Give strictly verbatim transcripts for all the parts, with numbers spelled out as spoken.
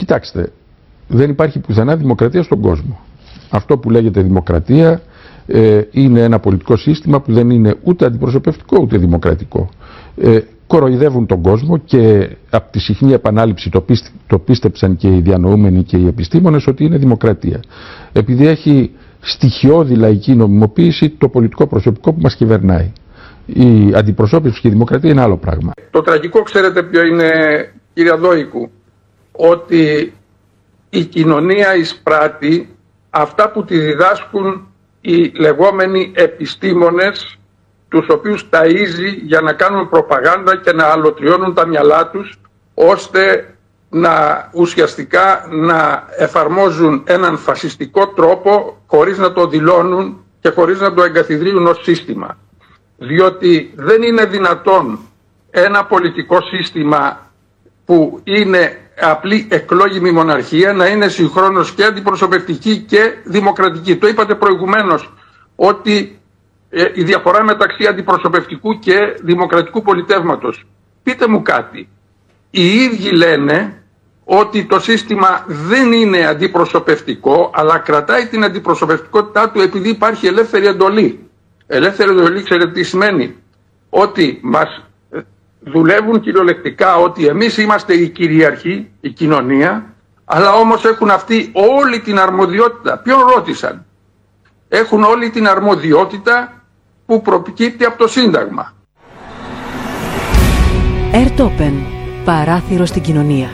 Κοιτάξτε, δεν υπάρχει πουθενά δημοκρατία στον κόσμο. Αυτό που λέγεται δημοκρατία ε, είναι ένα πολιτικό σύστημα που δεν είναι ούτε αντιπροσωπευτικό ούτε δημοκρατικό. Ε, κοροϊδεύουν τον κόσμο και από τη συχνή επανάληψη το, πίστε, το πίστεψαν και οι διανοούμενοι και οι επιστήμονες ότι είναι δημοκρατία. Επειδή έχει στοιχειώδη λαϊκή νομιμοποίηση το πολιτικό προσωπικό που μας κυβερνάει. Η αντιπροσώπευση και η δημοκρατία είναι άλλο πράγμα. Το τραγικό ξέρετε ποιο είναι, κύριε Δόικου, ότι η κοινωνία εισπράττει αυτά που τη διδάσκουν οι λεγόμενοι επιστήμονες, τους οποίους ταΐζει για να κάνουν προπαγάνδα και να αλωτριώνουν τα μυαλά τους, ώστε να ουσιαστικά να εφαρμόζουν έναν φασιστικό τρόπο χωρίς να το δηλώνουν και χωρίς να το εγκαθιδρύουν ως σύστημα. Διότι δεν είναι δυνατόν ένα πολιτικό σύστημα που είναι απλή εκλόγιμη μοναρχία να είναι συγχρόνως και αντιπροσωπευτική και δημοκρατική. Το είπατε προηγουμένως ότι ε, η διαφορά μεταξύ αντιπροσωπευτικού και δημοκρατικού πολιτεύματος. Πείτε μου κάτι. Οι ίδιοι λένε ότι το σύστημα δεν είναι αντιπροσωπευτικό, αλλά κρατάει την αντιπροσωπευτικότητά του επειδή υπάρχει ελεύθερη εντολή. Ελεύθερη εντολή, ξέρετε τι σημαίνει? Ότι μας δουλεύουν κυριολεκτικά ότι εμείς είμαστε οι κυριαρχοί, η κοινωνία, αλλά όμως έχουν αυτοί όλη την αρμοδιότητα. Ποιον ρώτησαν? Έχουν όλη την αρμοδιότητα που προκύπτει από το Σύνταγμα. Ερτόπεν, παράθυρο στην κοινωνία.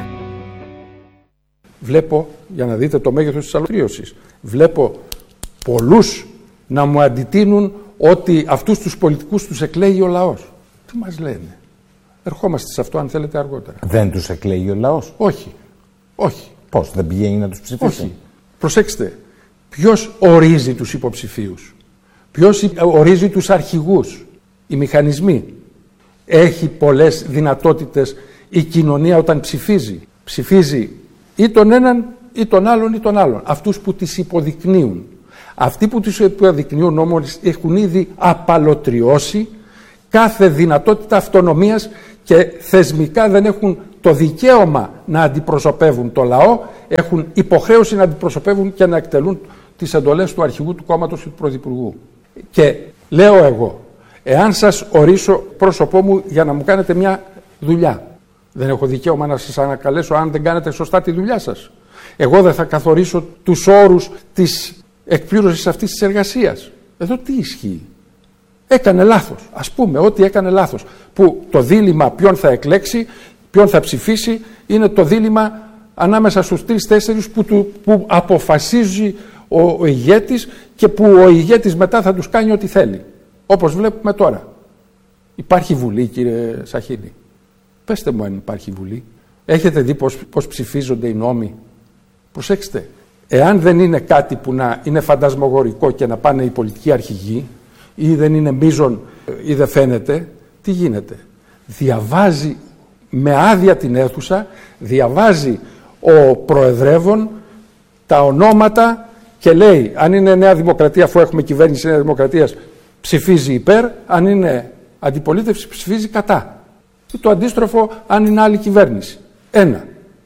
Βλέπω, για να δείτε το μέγεθος της αλωτρίωσης, βλέπω πολλούς να μου αντιτείνουν ότι αυτούς τους πολιτικούς τους εκλέγει ο λαός. Τι μας λένε? Ερχόμαστε σε αυτό αν θέλετε αργότερα. Δεν τους εκλέγει ο λαός? Όχι. Όχι. Πώς, δεν πηγαίνει να τους ψηφίσει? Όχι. Προσέξτε, ποιος ορίζει τους υποψηφίους? Ποιος ορίζει τους αρχηγούς? Οι μηχανισμοί. Έχει πολλές δυνατότητες η κοινωνία όταν ψηφίζει. Ψηφίζει ή τον έναν ή τον άλλον ή τον άλλον. Αυτούς που τις υποδεικνύουν. Αυτοί που τις υποδεικνύουν όμως έχουν ήδη απαλωτριώσει κάθε δυνατότητα αυτονομίας και θεσμικά δεν έχουν το δικαίωμα να αντιπροσωπεύουν το λαό, έχουν υποχρέωση να αντιπροσωπεύουν και να εκτελούν τις εντολές του αρχηγού του κόμματος και του πρωθυπουργού. Και λέω εγώ, εάν σας ορίσω πρόσωπό μου για να μου κάνετε μια δουλειά, δεν έχω δικαίωμα να σας ανακαλέσω αν δεν κάνετε σωστά τη δουλειά σας. Εγώ δεν θα καθορίσω τους όρους της εκπλήρωσης αυτής της εργασίας. Εδώ τι ισχύει? Έκανε λάθος. Ας πούμε ότι έκανε λάθος. Που το δίλημμα ποιον θα εκλέξει, ποιον θα ψηφίσει, είναι το δίλημμα ανάμεσα στους τρεις-τέσσερις που, του, που αποφασίζει ο, ο ηγέτης και που ο ηγέτης μετά θα τους κάνει ό,τι θέλει. Όπως βλέπουμε τώρα. Υπάρχει βουλή, κύριε Σαχίνη? Πέστε μου αν υπάρχει βουλή. Έχετε δει πώς, πώς ψηφίζονται οι νόμοι? Προσέξτε. Εάν δεν είναι κάτι που να είναι φαντασμογορικό και να πάνε οι πολιτικοί αρχηγοί, ή δεν είναι μείζον ή δεν φαίνεται, τι γίνεται? Διαβάζει με άδεια την αίθουσα, διαβάζει ο προεδρεύων τα ονόματα και λέει αν είναι Νέα Δημοκρατία, αφού έχουμε κυβέρνηση Νέα Δημοκρατίας, ψηφίζει υπέρ, αν είναι αντιπολίτευση ψηφίζει κατά. Και το αντίστροφο αν είναι άλλη κυβέρνηση. Ένα.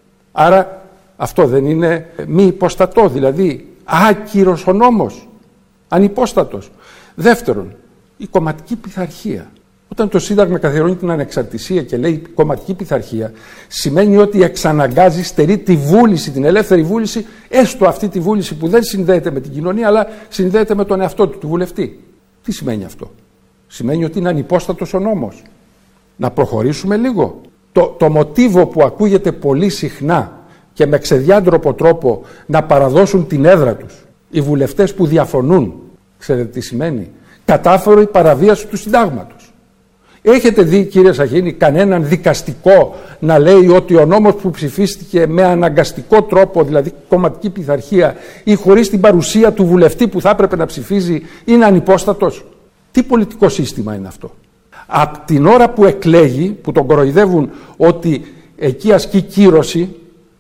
Άρα αυτό δεν είναι μη υποστατό, δηλαδή άκυρος ο νόμος, ανυπόστατος. Δεύτερον, η κομματική πειθαρχία. Όταν το Σύνταγμα καθιερώνει την ανεξαρτησία και λέει κομματική πειθαρχία, σημαίνει ότι εξαναγκάζει, στερεί τη βούληση, την ελεύθερη βούληση, έστω αυτή τη βούληση που δεν συνδέεται με την κοινωνία, αλλά συνδέεται με τον εαυτό του, του βουλευτή. Τι σημαίνει αυτό? Σημαίνει ότι είναι ανυπόστατος ο νόμος. Να προχωρήσουμε λίγο. Το, το μοτίβο που ακούγεται πολύ συχνά και με ξεδιάντροπο τρόπο να παραδώσουν την έδρα τους οι βουλευτές που διαφωνούν, ξέρετε τι σημαίνει? Κατάφορη παραβίαση του συντάγματος. Έχετε δει, κύριε Σαχίνη, κανέναν δικαστικό να λέει ότι ο νόμος που ψηφίστηκε με αναγκαστικό τρόπο, δηλαδή κομματική πειθαρχία ή χωρίς την παρουσία του βουλευτή που θα έπρεπε να ψηφίζει, είναι ανυπόστατος? Τι πολιτικό σύστημα είναι αυτό? Από την ώρα που εκλέγει, που τον κοροϊδεύουν ότι εκεί ασκεί κύρωση,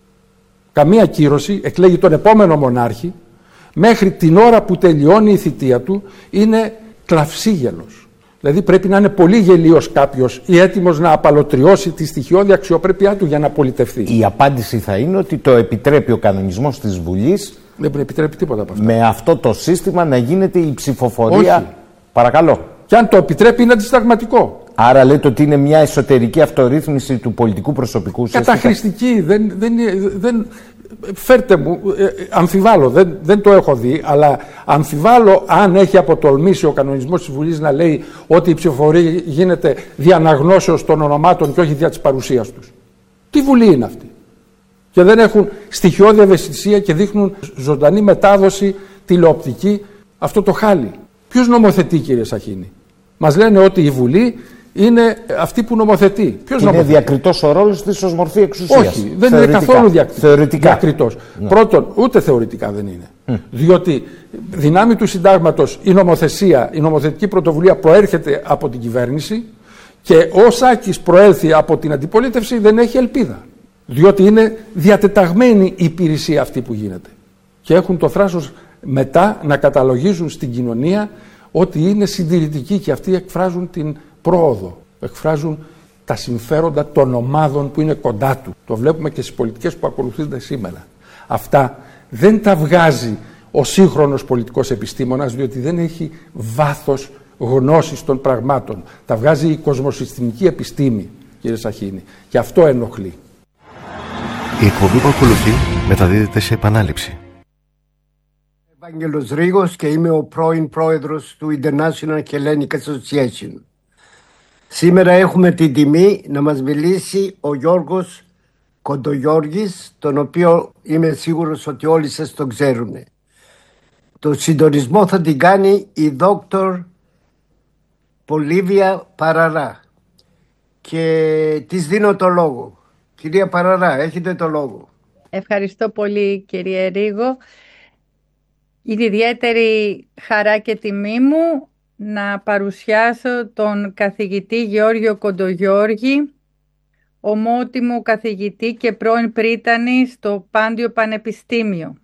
καμία κύρωση, εκλέγει τον επόμενο μονάρχη, μέχρι την ώρα που τελειώνει η θητεία του είναι κλαυσίγελος. Δηλαδή πρέπει να είναι πολύ γελίος κάποιος ή έτοιμος να απαλωτριώσει τη στοιχειώδη αξιοπρέπειά του για να πολιτευθεί. Η απάντηση θα είναι ότι το επιτρέπει ο κανονισμός της Βουλής. Δεν επιτρέπει τίποτα από αυτό. Με αυτό το σύστημα να γίνεται η ψηφοφορία. Όχι. Παρακαλώ. Και αν το επιτρέπει είναι αντισταγματικό. Άρα λέτε ότι είναι μια εσωτερική αυτορύθμιση του πολιτικού προσωπικού. Καταχρηστική. Δεν, δεν, δεν, φέρτε μου, ε, αμφιβάλλω, δεν, δεν το έχω δει, αλλά αμφιβάλλω αν έχει αποτολμήσει ο κανονισμός της Βουλής να λέει ότι η ψηφοφορία γίνεται δια αναγνώσεως των ονομάτων και όχι δια της παρουσίας τους. Τι Βουλή είναι αυτή? Και δεν έχουν στοιχειώδη ευαισθησία και δείχνουν ζωντανή μετάδοση τηλεοπτική αυτό το χάλι. Ποιος νομοθετεί, κύριε Σαχίνη? Μας λένε ότι η Βουλή είναι αυτή που νομοθετεί. Ποιος είναι νομοθετεί? διακριτός ο ρόλος της ως μορφή εξουσίας. Όχι, δεν θεωρητικά. Είναι καθόλου διακ... θεωρητικά. διακριτός. Ναι. Πρώτον, ούτε θεωρητικά δεν είναι. Mm. Διότι δυνάμει του συντάγματος η νομοθεσία, η νομοθετική πρωτοβουλία προέρχεται από την κυβέρνηση και ο Σάκης προέλθει από την αντιπολίτευση, δεν έχει ελπίδα. Διότι είναι διατεταγμένη η υπηρεσία αυτή που γίνεται. Και έχουν το θράσος μετά να καταλογίζουν στην κοινωνία ότι είναι συντηρητικοί και αυτοί εκφράζουν την πρόοδο, εκφράζουν τα συμφέροντα των ομάδων που είναι κοντά του. Το βλέπουμε και στις πολιτικές που ακολουθούνται σήμερα. Αυτά δεν τα βγάζει ο σύγχρονος πολιτικός επιστήμονας, διότι δεν έχει βάθος γνώσης των πραγμάτων. Τα βγάζει η κοσμοσυστημική επιστήμη, κύριε Σαχίνη. Και αυτό ενοχλεί. Η εκπομπή που ακολουθεί μεταδίδεται σε επανάληψη. Ευάγγελος Ρήγος και είμαι ο πρώην πρόεδρος του International Hellenic Association. Σήμερα έχουμε την τιμή να μας μιλήσει ο Γιώργος Κοντογιώργης, τον οποίο είμαι σίγουρος ότι όλοι σας τον ξέρουν. Το συντονισμό θα την κάνει η δόκτωρ Πολύβια Παραρά και της δίνω το λόγο. Κυρία Παραρά, έχετε το λόγο. Ευχαριστώ πολύ, κύριε Ρήγο. Είναι ιδιαίτερη χαρά και τιμή μου να παρουσιάσω τον καθηγητή Γεώργιο Κοντογιώργη, ομότιμο καθηγητή και πρώην πρίτανη στο Πάντιο Πανεπιστήμιο.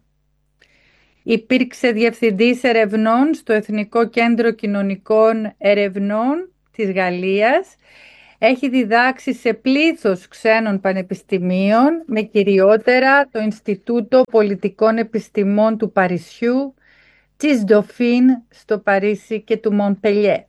Υπήρξε διευθυντής ερευνών στο Εθνικό Κέντρο Κοινωνικών Ερευνών της Γαλλίας. Έχει διδάξει σε πλήθος ξένων πανεπιστημίων, με κυριότερα το Ινστιτούτο Πολιτικών Επιστημών του Παρισιού, της Dauphine στο Παρίσι και του Μοντπελιέ.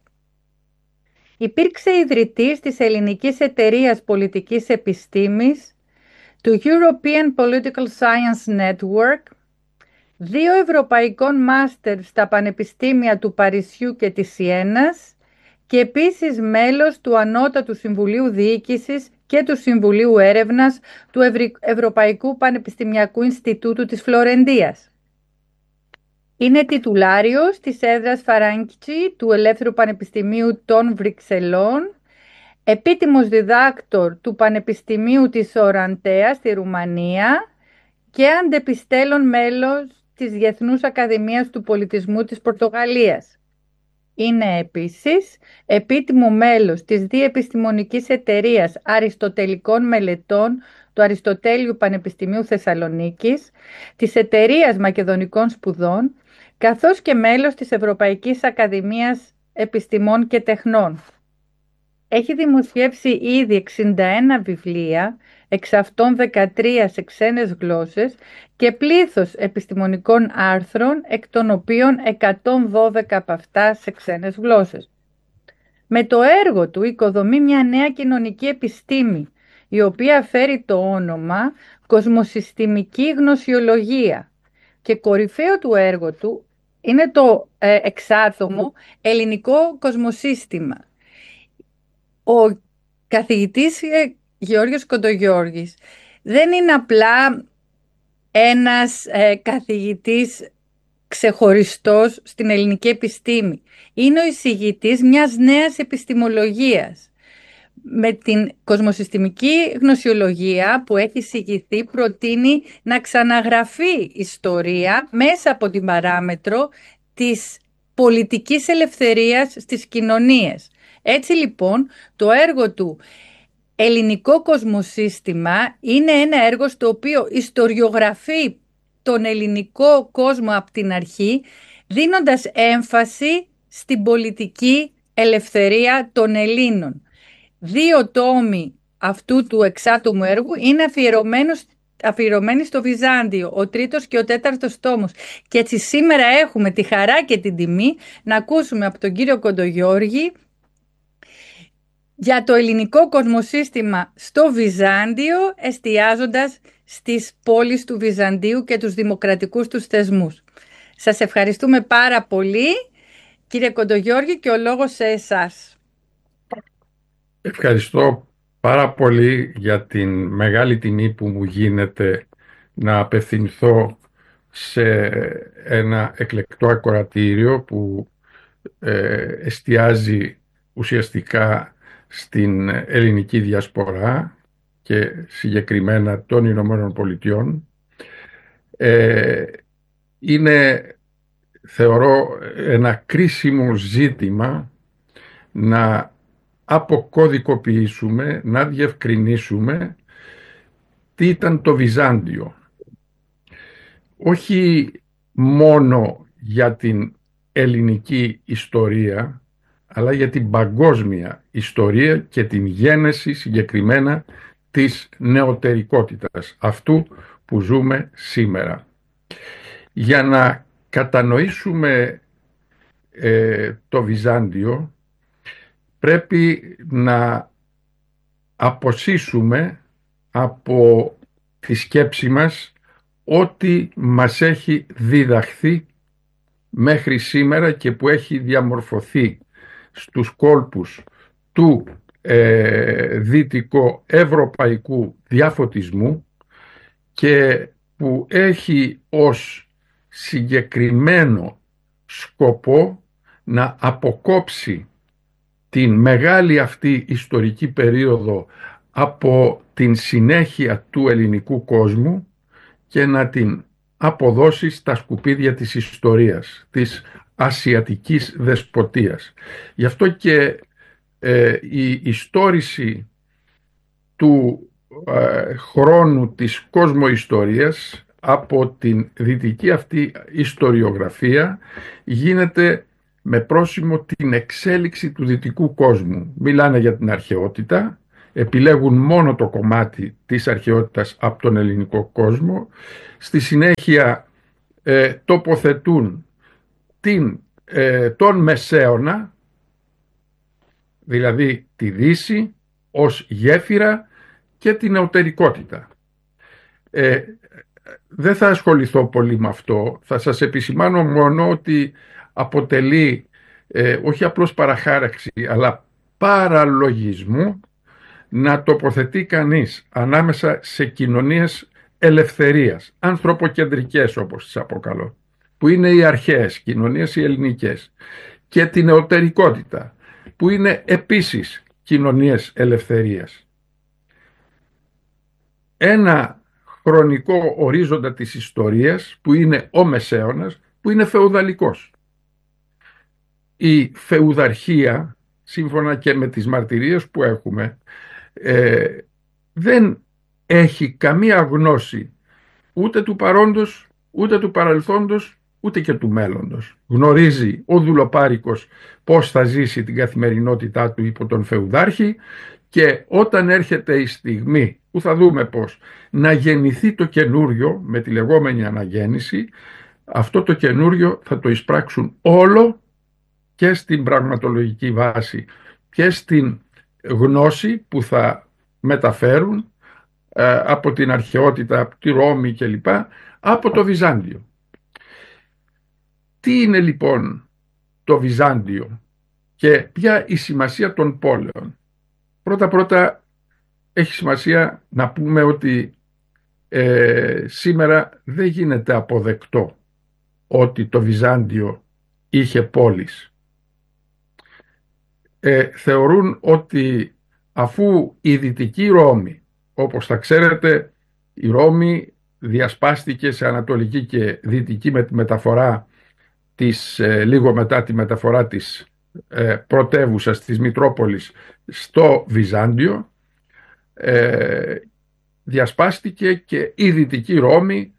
Υπήρξε ιδρυτής της Ελληνικής Εταιρείας Πολιτικής Επιστήμης, του European Political Science Network, δύο ευρωπαϊκών μάστερ στα πανεπιστήμια του Παρισιού και της Σιένας και επίσης μέλος του Ανώτατου Συμβουλίου Διοίκησης και του Συμβουλίου Έρευνας του Ευρωπαϊκού Πανεπιστημιακού Ινστιτούτου της Φλωρεντίας. Είναι τιτουλάριος της έδρας Φαράνκιτσι του Ελεύθερου Πανεπιστημίου των Βρυξελών, επίτιμος διδάκτορ του Πανεπιστημίου της Οραντέα στη Ρουμανία και αντεπιστέλων μέλος της Διεθνούς Ακαδημίας του Πολιτισμού της Πορτογαλίας. Είναι επίσης επίτιμο μέλος της Διεπιστημονικής Εταιρείας Αριστοτελικών Μελετών του Αριστοτέλειου Πανεπιστημίου Θεσσαλονίκης, της Εταιρείας Μακεδονικών Σπουδών, καθώς και μέλος της Ευρωπαϊκής Ακαδημίας Επιστημών και Τεχνών. Έχει δημοσιεύσει ήδη εξήντα ένα βιβλία, εξ αυτών δεκατρία σε ξένες γλώσσες και πλήθος επιστημονικών άρθρων, εκ των οποίων εκατόν δώδεκα από αυτά σε ξένες γλώσσες. Με το έργο του οικοδομεί μια νέα κοινωνική επιστήμη, η οποία φέρει το όνομα κοσμοσυστημική γνωσιολογία, και κορυφαίο του έργο του είναι το ε, εξάτομο ελληνικό κοσμοσύστημα. Ο καθηγητής Γεώργιος Κοντογιώργης δεν είναι απλά ένας ε, καθηγητής ξεχωριστός στην ελληνική επιστήμη. Είναι ο εισηγητής μιας νέας επιστημολογίας. Με την κοσμοσυστημική γνωσιολογία που έχει εισηγηθεί, προτείνει να ξαναγραφεί ιστορία μέσα από την παράμετρο της πολιτικής ελευθερίας στις κοινωνίες. Έτσι λοιπόν το έργο του ελληνικό κοσμοσύστημα είναι ένα έργο στο οποίο ιστοριογραφεί τον ελληνικό κόσμο από την αρχή, δίνοντας έμφαση στην πολιτική ελευθερία των Ελλήνων. Δύο τόμοι αυτού του εξάτομου έργου είναι αφιερωμένος αφιερωμένη στο Βυζάντιο, ο τρίτος και ο τέταρτος τόμος. Και έτσι σήμερα έχουμε τη χαρά και την τιμή να ακούσουμε από τον κύριο Κοντογιώργη για το ελληνικό κοσμοσύστημα στο Βυζάντιο, εστιάζοντας στις πόλεις του Βυζαντίου και τους δημοκρατικούς τους θεσμούς. Σας ευχαριστούμε πάρα πολύ, κύριε Κοντογιώργη, και ο λόγος σε εσάς. Ευχαριστώ πάρα πολύ για την μεγάλη τιμή που μου γίνεται να απευθυνθώ σε ένα εκλεκτό ακροατήριο που ε, εστιάζει ουσιαστικά στην ελληνική διασπορά και συγκεκριμένα των Ηνωμένων Πολιτειών. Ε, είναι, θεωρώ, ένα κρίσιμο ζήτημα να αποκωδικοποιήσουμε, να διευκρινίσουμε τι ήταν το Βυζάντιο. Όχι μόνο για την ελληνική ιστορία, αλλά για την παγκόσμια ιστορία και την γένεση συγκεκριμένα της νεωτερικότητας, αυτού που ζούμε σήμερα. Για να κατανοήσουμε ε, το Βυζάντιο, πρέπει να αποσύσουμε από τη σκέψη μας ό,τι μας έχει διδαχθεί μέχρι σήμερα και που έχει διαμορφωθεί στους κόλπους του ε, δυτικοευρωπαϊκού διαφωτισμού και που έχει ως συγκεκριμένο σκοπό να αποκόψει την μεγάλη αυτή ιστορική περίοδο από την συνέχεια του ελληνικού κόσμου και να την αποδώσει στα σκουπίδια της ιστορίας, της ασιατικής δεσποτείας. Γι' αυτό και ε, η ιστόρηση του ε, χρόνου της κοσμοϊστορίας από την δυτική αυτή ιστοριογραφία γίνεται με πρόσημο την εξέλιξη του δυτικού κόσμου. Μιλάνε για την αρχαιότητα, επιλέγουν μόνο το κομμάτι της αρχαιότητας από τον ελληνικό κόσμο, στη συνέχεια ε, τοποθετούν την, ε, τον Μεσαίωνα, δηλαδή τη Δύση, ως γέφυρα και την νεωτερικότητα. Ε, δεν θα ασχοληθώ πολύ με αυτό, θα σας επισημάνω μόνο ότι αποτελεί ε, όχι απλώς παραχάραξη αλλά παραλογισμό να τοποθετεί κανείς ανάμεσα σε κοινωνίες ελευθερίας, ανθρωποκεντρικές όπως τις αποκαλώ, που είναι οι αρχαίες κοινωνίες οι ελληνικές, και την νεωτερικότητα που είναι επίσης κοινωνίες ελευθερίας. Ένα χρονικό ορίζοντα της ιστορίας που είναι ο Μεσαίωνας, που είναι φεουδαλικός. Η φεουδαρχία, σύμφωνα και με τις μαρτυρίες που έχουμε, ε, δεν έχει καμία γνώση ούτε του παρόντος, ούτε του παρελθόντος, ούτε και του μέλλοντος. Γνωρίζει ο δουλοπάρικος πώς θα ζήσει την καθημερινότητά του υπό τον φεουδάρχη, και όταν έρχεται η στιγμή που θα δούμε πώς να γεννηθεί το καινούριο με τη λεγόμενη αναγέννηση, αυτό το καινούριο θα το εισπράξουν όλο και στην πραγματολογική βάση και στην γνώση που θα μεταφέρουν ε, από την αρχαιότητα, από τη Ρώμη κλπ, από το Βυζάντιο. Τι είναι λοιπόν το Βυζάντιο και ποια η σημασία των πόλεων? Πρώτα πρώτα έχει σημασία να πούμε ότι ε, σήμερα δεν γίνεται αποδεκτό ότι το Βυζάντιο είχε πόλεις. Ε, θεωρούν ότι αφού η Δυτική Ρώμη, όπως θα ξέρετε, η Ρώμη διασπάστηκε σε Ανατολική και Δυτική με τη μεταφορά της, ε, λίγο μετά τη μεταφορά της ε, πρωτεύουσας της Μητρόπολης στο Βυζάντιο, ε, διασπάστηκε και η Δυτική Ρώμη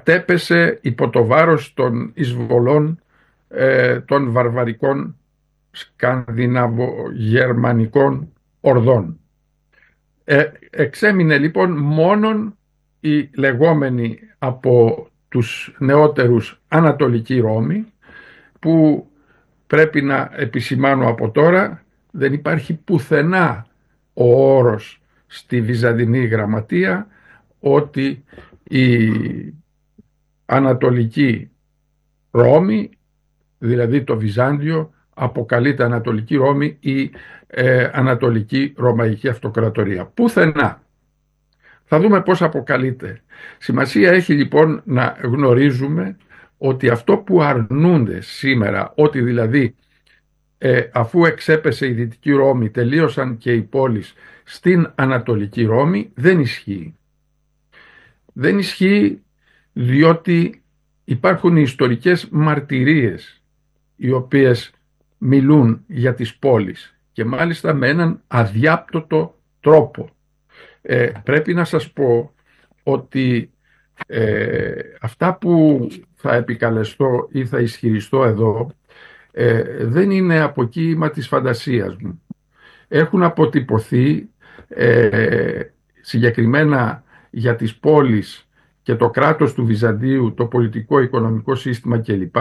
κατέπεσε υπό το βάρος των εισβολών ε, των βαρβαρικών σκανδιναβογερμανικών ορδών. Ε, εξέμεινε λοιπόν μόνον η λεγόμενη από τους νεότερους Ανατολική Ρώμη, που πρέπει να επισημάνω από τώρα δεν υπάρχει πουθενά ο όρος στη Βυζαντινή Γραμματεία ότι η Ανατολική Ρώμη, δηλαδή το Βυζάντιο, αποκαλείται Ανατολική Ρώμη ή ε, Ανατολική Ρωμαϊκή Αυτοκρατορία. Πουθενά. Θα δούμε πώς αποκαλείται. Σημασία έχει λοιπόν να γνωρίζουμε ότι αυτό που αρνούνται σήμερα, ότι δηλαδή ε, αφού εξέπεσε η Δυτική Ρώμη τελείωσαν και οι πόλεις στην Ανατολική Ρώμη, δεν ισχύει. Δεν ισχύει διότι υπάρχουν οι ιστορικές μαρτυρίες οι οποίες μιλούν για τις πόλεις και μάλιστα με έναν αδιάπτωτο τρόπο. Ε, πρέπει να σας πω ότι ε, αυτά που θα επικαλεστώ ή θα ισχυριστώ εδώ ε, δεν είναι αποκοίημα της φαντασίας μου. Έχουν αποτυπωθεί ε, συγκεκριμένα για τις πόλεις και το κράτος του Βυζαντίου, το πολιτικό, οικονομικό σύστημα κλπ.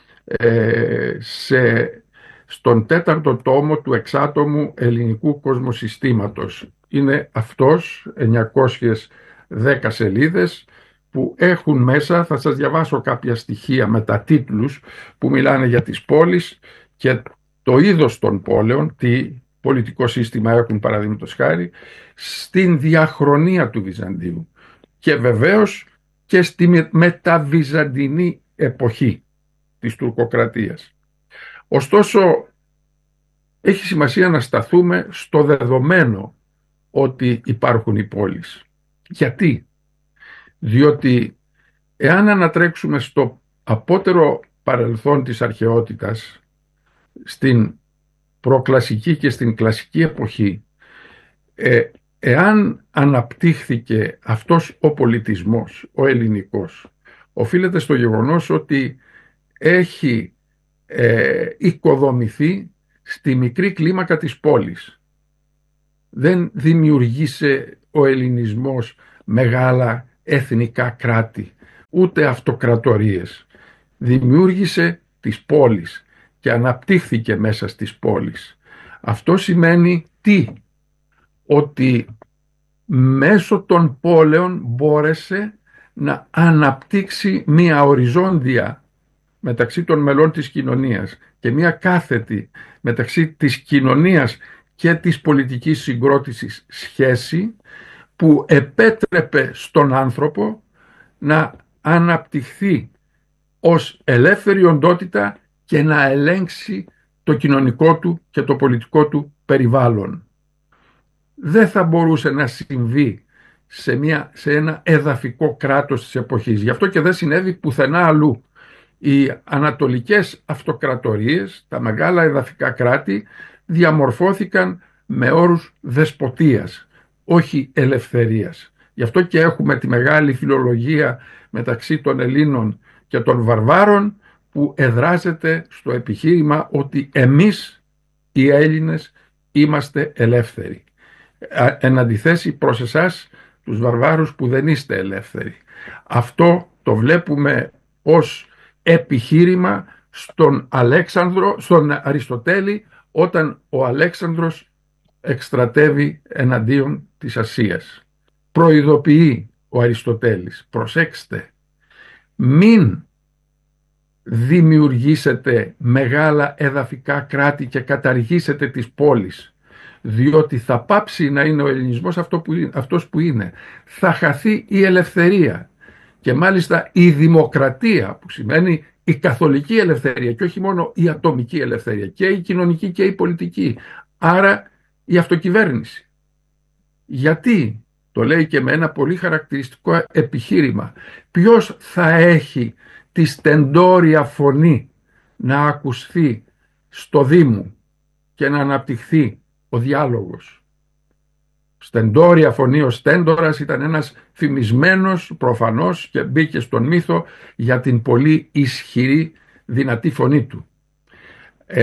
Ε, σε, στον τέταρτο τόμο του εξάτομου ελληνικού κοσμοσυστήματος. Είναι αυτός, εννιακόσιες δέκα σελίδες, που έχουν μέσα, θα σας διαβάσω κάποια στοιχεία με τα τίτλους που μιλάνε για τις πόλεις και το είδος των πόλεων, τι πολιτικό σύστημα έχουν παραδείγματος χάρη, στην διαχρονία του Βυζαντίου και βεβαίως και στη μεταβυζαντινή εποχή της τουρκοκρατίας. Ωστόσο, έχει σημασία να σταθούμε στο δεδομένο ότι υπάρχουν οι πόλεις. Γιατί? Διότι εάν ανατρέξουμε στο απότερο παρελθόν της αρχαιότητας, στην προκλασική και στην κλασική εποχή, ε, εάν αναπτύχθηκε αυτός ο πολιτισμός, ο ελληνικός, οφείλεται στο γεγονός ότι έχει ε, οικοδομηθεί στη μικρή κλίμακα της πόλης. Δεν δημιουργήσε ο ελληνισμός μεγάλα εθνικά κράτη, ούτε αυτοκρατορίες. Δημιούργησε τις πόλεις και αναπτύχθηκε μέσα στις πόλεις. Αυτό σημαίνει τι? Ότι μέσω των πόλεων μπόρεσε να αναπτύξει μία οριζόντια μεταξύ των μελών της κοινωνίας και μία κάθετη μεταξύ της κοινωνίας και της πολιτικής συγκρότησης σχέση, που επέτρεπε στον άνθρωπο να αναπτυχθεί ως ελεύθερη οντότητα και να ελέγξει το κοινωνικό του και το πολιτικό του περιβάλλον. Δεν θα μπορούσε να συμβεί σε, μια, σε ένα εδαφικό κράτος της εποχής. Γι' αυτό και δεν συνέβη πουθενά αλλού. Οι ανατολικές αυτοκρατορίες, τα μεγάλα εδαφικά κράτη, διαμορφώθηκαν με όρους δεσποτείας, όχι ελευθερίας. Γι' αυτό και έχουμε τη μεγάλη φιλολογία μεταξύ των Ελλήνων και των Βαρβάρων, που εδράζεται στο επιχείρημα ότι εμείς οι Έλληνες είμαστε ελεύθεροι, εν αντιθέσει προς εσάς τους Βαρβάρους που δεν είστε ελεύθεροι. Αυτό το βλέπουμε ως επιχείρημα στον Αλέξανδρο, στον Αριστοτέλη, όταν ο Αλέξανδρος εκστρατεύει εναντίον της Ασίας. Προειδοποιεί ο Αριστοτέλης, προσέξτε, μην δημιουργήσετε μεγάλα εδαφικά κράτη και καταργήσετε τις πόλεις, διότι θα πάψει να είναι ο ελληνισμός αυτό που είναι, αυτός που είναι. Θα χαθεί η ελευθερία και μάλιστα η δημοκρατία, που σημαίνει η καθολική ελευθερία και όχι μόνο η ατομική ελευθερία, και η κοινωνική και η πολιτική. Άρα η αυτοκυβέρνηση. Γιατί? Το λέει και με ένα πολύ χαρακτηριστικό επιχείρημα. Ποιος θα έχει τη στεντόρια φωνή να ακουσθεί στο Δήμο και να αναπτυχθεί ο διάλογος? Στεντόρια φωνή, ο Στέντορας ήταν ένας φημισμένος προφανώς και μπήκε στον μύθο για την πολύ ισχυρή δυνατή φωνή του. Ε,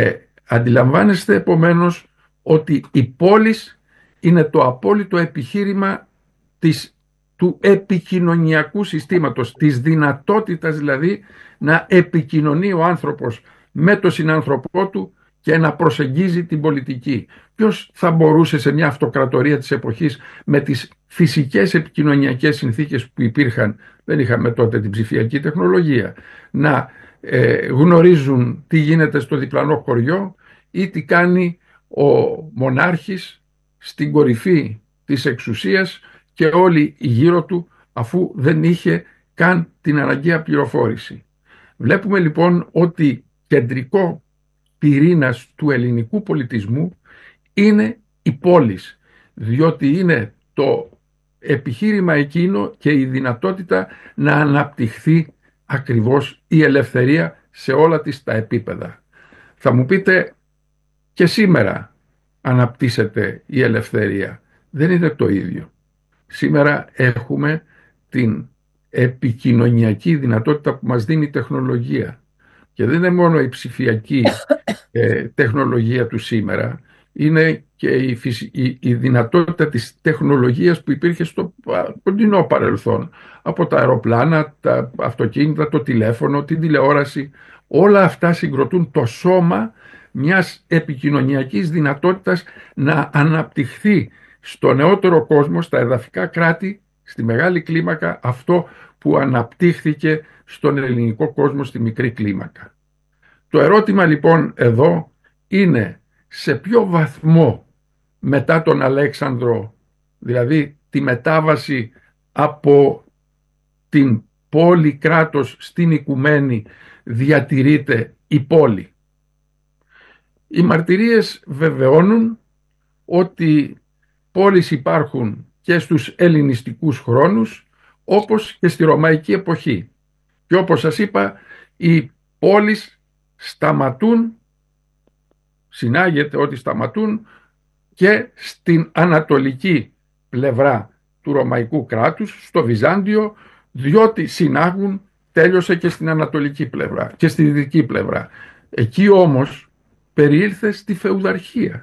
Αντιλαμβάνεστε επομένως ότι η πόλης είναι το απόλυτο επιχείρημα της, του επικοινωνιακού συστήματος, της δυνατότητας δηλαδή να επικοινωνεί ο άνθρωπος με τον συνάνθρωπό του και να προσεγγίζει την πολιτική. Ποιος θα μπορούσε σε μια αυτοκρατορία της εποχής με τις φυσικές επικοινωνιακές συνθήκες που υπήρχαν, δεν είχαμε τότε την ψηφιακή τεχνολογία, να ε, γνωρίζουν τι γίνεται στο διπλανό χωριό ή τι κάνει ο μονάρχης στην κορυφή της εξουσίας και όλοι γύρω του, αφού δεν είχε καν την αναγκαία πληροφόρηση. Βλέπουμε λοιπόν ότι κεντρικό πυρήνας του ελληνικού πολιτισμού είναι η πόλης, διότι είναι το επιχείρημα εκείνο και η δυνατότητα να αναπτυχθεί ακριβώς η ελευθερία σε όλα τις τα επίπεδα. Θα μου πείτε, και σήμερα αναπτύσσεται η ελευθερία. Δεν είναι το ίδιο. Σήμερα έχουμε την επικοινωνιακή δυνατότητα που μας δίνει η τεχνολογία. Και δεν είναι μόνο η ψηφιακή ε, τεχνολογία του σήμερα, είναι και η, η, η δυνατότητα της τεχνολογίας που υπήρχε στο κοντινό παρελθόν. Από τα αεροπλάνα, τα αυτοκίνητα, το τηλέφωνο, την τηλεόραση. Όλα αυτά συγκροτούν το σώμα μιας επικοινωνιακής δυνατότητας να αναπτυχθεί στο νεότερο κόσμο, στα εδαφικά κράτη, στη μεγάλη κλίμακα, αυτό που αναπτύχθηκε στον ελληνικό κόσμο στη μικρή κλίμακα. Το ερώτημα λοιπόν εδώ είναι σε ποιο βαθμό μετά τον Αλέξανδρο, δηλαδή τη μετάβαση από την πόλη κράτος στην οικουμένη, διατηρείται η πόλη. Οι μαρτυρίες βεβαιώνουν ότι πόλεις υπάρχουν και στους ελληνιστικούς χρόνους, όπως και στη Ρωμαϊκή εποχή. Και όπως σας είπα, οι πόλεις σταματούν, συνάγεται ότι σταματούν και στην ανατολική πλευρά του Ρωμαϊκού κράτους, στο Βυζάντιο, διότι συνάγουν, τέλειωσε και στην ανατολική πλευρά και στη δυτική πλευρά. Εκεί όμως περιήλθε στη φεουδαρχία.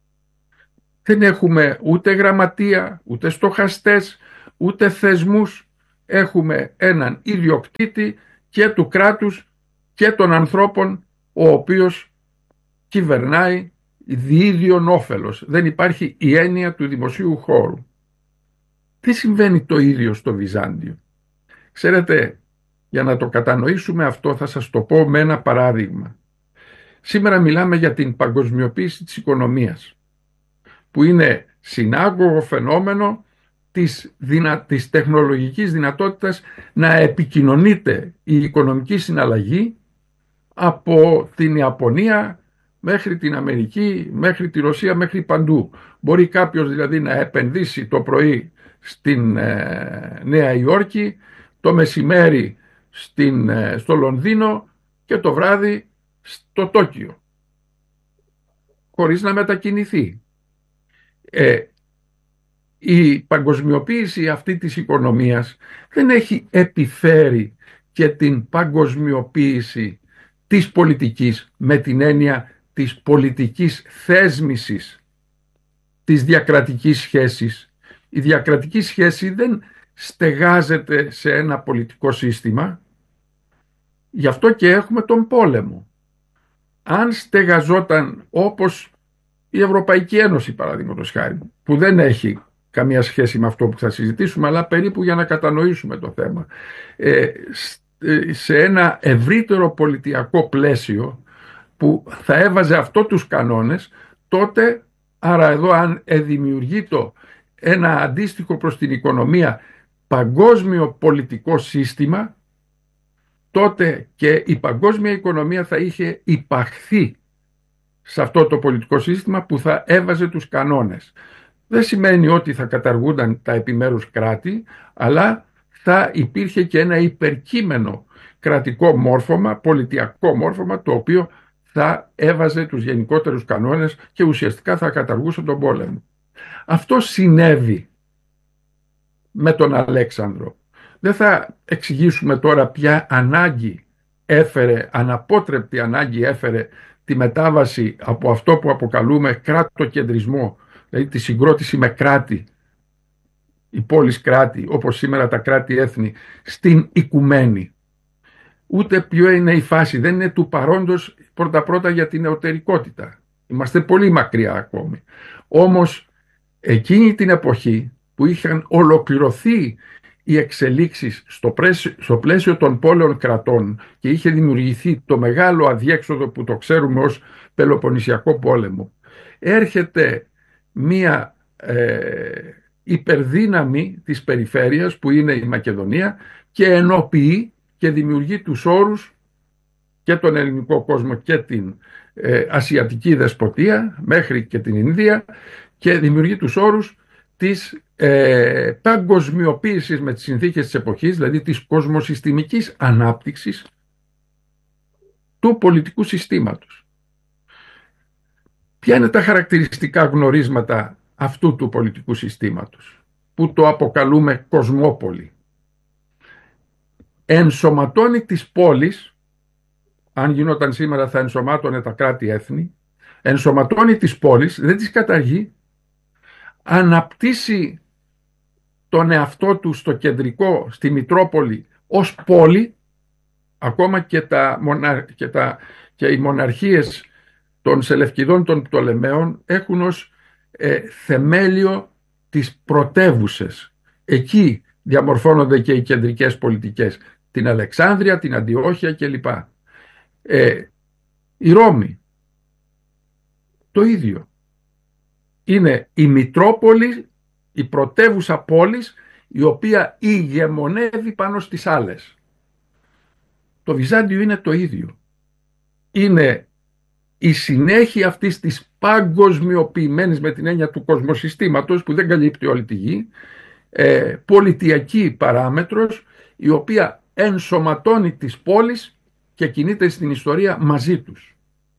Δεν έχουμε ούτε γραμματεία, ούτε στοχαστές, ούτε θεσμούς. Έχουμε έναν ιδιοκτήτη και του κράτους και των ανθρώπων, ο οποίος κυβερνάει διίδιον όφελος. Δεν υπάρχει η έννοια του δημοσίου χώρου. Τι συμβαίνει το ίδιο στο Βυζάντιο? Ξέρετε, για να το κατανοήσουμε αυτό θα σας το πω με ένα παράδειγμα. Σήμερα μιλάμε για την παγκοσμιοποίηση της οικονομίας, που είναι συνάγωγο φαινόμενο της, δυνα... της τεχνολογικής δυνατότητας να επικοινωνείται η οικονομική συναλλαγή από την Ιαπωνία μέχρι την Αμερική, μέχρι τη Ρωσία, μέχρι παντού. Μπορεί κάποιος δηλαδή να επενδύσει το πρωί στην ε, Νέα Υόρκη, το μεσημέρι στην, ε, στο Λονδίνο και το βράδυ στο Τόκιο, χωρίς να μετακινηθεί. Ε, η παγκοσμιοποίηση αυτή της οικονομίας δεν έχει επιφέρει και την παγκοσμιοποίηση της πολιτικής με την έννοια της πολιτικής θέσμησης της διακρατικής σχέσης. Η διακρατική σχέση δεν στεγάζεται σε ένα πολιτικό σύστημα, γι' αυτό και έχουμε τον πόλεμο. Αν στεγαζόταν όπως η Ευρωπαϊκή Ένωση, παραδείγματος χάρη, που δεν έχει καμία σχέση με αυτό που θα συζητήσουμε, αλλά περίπου για να κατανοήσουμε το θέμα, ε, σε ένα ευρύτερο πολιτιακό πλαίσιο που θα έβαζε αυτό τους κανόνες, τότε, άρα εδώ αν δημιουργείται ένα αντίστοιχο προς την οικονομία παγκόσμιο πολιτικό σύστημα, τότε και η παγκόσμια οικονομία θα είχε υπαχθεί σε αυτό το πολιτικό σύστημα που θα έβαζε τους κανόνες. Δεν σημαίνει ότι θα καταργούνταν τα επιμέρους κράτη, αλλά θα υπήρχε και ένα υπερκείμενο κρατικό μόρφωμα, πολιτιακό μόρφωμα, το οποίο θα έβαζε τους γενικότερους κανόνες και ουσιαστικά θα καταργούσε τον πόλεμο. Αυτό συνέβη με τον Αλέξανδρο. Δεν θα εξηγήσουμε τώρα ποια ανάγκη έφερε, αναπότρεπτη ανάγκη έφερε τη μετάβαση από αυτό που αποκαλούμε κράτο-κεντρισμό, δηλαδή τη συγκρότηση με κράτη, οι πόλεις κράτη, όπως σήμερα τα κράτη-έθνη, στην οικουμένη. Ούτε ποιο είναι η φάση, δεν είναι του παρόντος πρώτα-πρώτα για την νεωτερικότητα. Είμαστε πολύ μακριά ακόμη. Όμως εκείνη την εποχή που είχαν ολοκληρωθεί οι εξελίξεις στο πλαίσιο, στο πλαίσιο των πόλεων κρατών και είχε δημιουργηθεί το μεγάλο αδιέξοδο που το ξέρουμε ως Πελοποννησιακό πόλεμο, έρχεται μία ε, υπερδύναμη της περιφέρειας που είναι η Μακεδονία και ενοποιεί και δημιουργεί τους όρους και τον ελληνικό κόσμο και την ε, ασιατική δεσποτεία μέχρι και την Ινδία και δημιουργεί τους όρους της ε, παγκοσμιοποίησης με τις συνθήκες της εποχής, δηλαδή της κοσμοσυστημικής ανάπτυξης του πολιτικού συστήματος. Ποια είναι τα χαρακτηριστικά γνωρίσματα αυτού του πολιτικού συστήματος που το αποκαλούμε κοσμόπολη? Ενσωματώνει τις πόλεις, αν γινόταν σήμερα θα ενσωμάτωνε τα κράτη-έθνη, ενσωματώνει τις πόλεις, δεν τις καταργεί, αναπτύσσει τον εαυτό του στο κεντρικό, στη Μητρόπολη ως πόλη, ακόμα και, τα, και, τα, και οι μοναρχίες των Σελευκηδών των Πτολεμαίων έχουν ως ε, θεμέλιο τις πρωτεύουσες. Εκεί διαμορφώνονται και οι κεντρικές πολιτικές, την Αλεξάνδρεια, την Αντιόχεια κλπ. Ε, η Ρώμη, το ίδιο. Είναι η Μητρόπολη, η πρωτεύουσα πόλης, η οποία ηγεμονεύει πάνω στις άλλες. Το Βυζάντιο είναι το ίδιο. Είναι η συνέχεια αυτής της παγκοσμιοποιημένης, με την έννοια του κοσμοσυστήματος που δεν καλύπτει όλη τη γη, ε, πολιτιακή παράμετρος, η οποία ενσωματώνει τις πόλεις και κινείται στην ιστορία μαζί τους.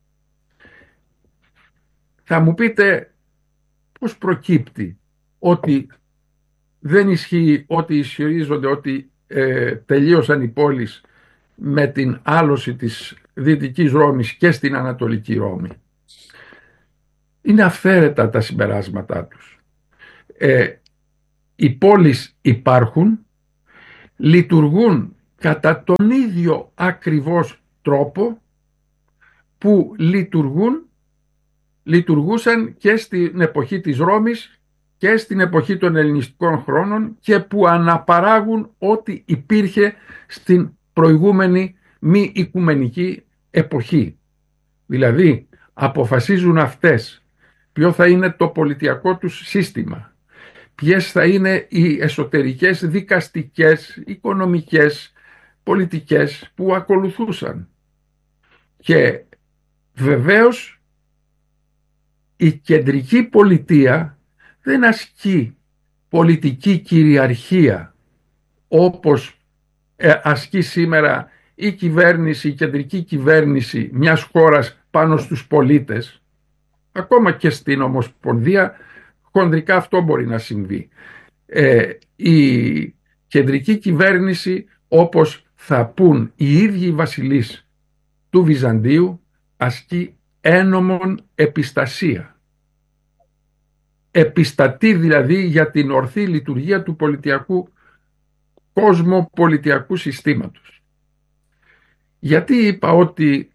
Θα μου πείτε πώς προκύπτει ότι δεν ισχύει, ότι ισχυρίζονται ότι ε, τελείωσαν οι πόλεις με την άλωση της Δυτικής Ρώμης και στην Ανατολική Ρώμη. Είναι αυθαίρετα τα συμπεράσματά τους. Ε, οι πόλεις υπάρχουν, λειτουργούν κατά τον ίδιο ακριβώς τρόπο που λειτουργούν, λειτουργούσαν και στην εποχή της Ρώμης και στην εποχή των ελληνιστικών χρόνων και που αναπαράγουν ό,τι υπήρχε στην προηγούμενη μη οικουμενική εποχή. Δηλαδή αποφασίζουν αυτές ποιο θα είναι το πολιτιακό τους σύστημα, ποιες θα είναι οι εσωτερικές δικαστικές, οικονομικές, πολιτικές που ακολουθούσαν. Και βεβαίως η κεντρική πολιτεία δεν ασκεί πολιτική κυριαρχία όπως ασκεί σήμερα η κυβέρνηση, η κεντρική κυβέρνηση μιας χώρας πάνω στους πολίτες. Ακόμα και στην Ομοσπονδία χονδρικά αυτό μπορεί να συμβεί. Ε, η κεντρική κυβέρνηση, όπως θα πούν οι ίδιοι οι βασιλείς του Βυζαντίου, ασκεί ένομον επιστασία. Επιστατεί δηλαδή για την ορθή λειτουργία του πολιτιακού κόσμου, πολιτιακού συστήματος. Γιατί είπα ότι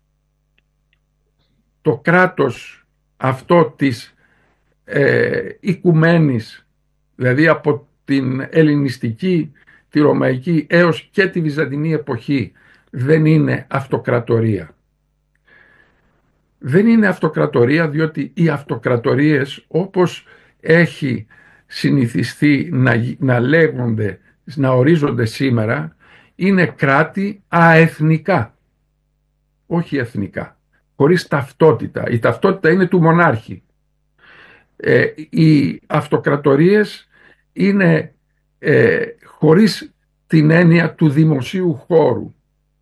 το κράτος αυτό της ε, οικουμένης, δηλαδή από την ελληνιστική, τη ρωμαϊκή έως και τη βυζαντινή εποχή, δεν είναι αυτοκρατορία. Δεν είναι αυτοκρατορία διότι οι αυτοκρατορίες, όπως έχει συνηθιστεί να, να λέγονται, να ορίζονται σήμερα, είναι κράτη αεθνικά, όχι εθνικά, χωρίς ταυτότητα. Η ταυτότητα είναι του μονάρχη. Ε, οι αυτοκρατορίες είναι ε, χωρίς την έννοια του δημοσίου χώρου.